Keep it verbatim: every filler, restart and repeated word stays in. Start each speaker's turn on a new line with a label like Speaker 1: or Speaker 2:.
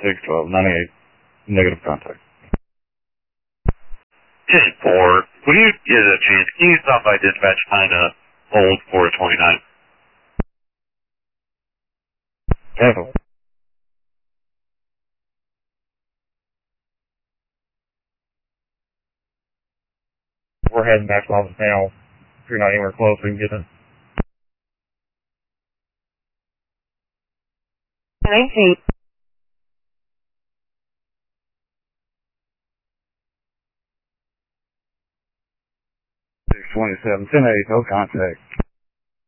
Speaker 1: six twelve ninety-eight, negative contact.
Speaker 2: ten four, when you get a chance, can you stop by dispatch kind of hold four twenty-nine?
Speaker 1: Cancel. We're heading back to office now. If you're not anywhere close, we can get in.
Speaker 3: nine eight.
Speaker 1: six twenty-seven, ten eight, no contact.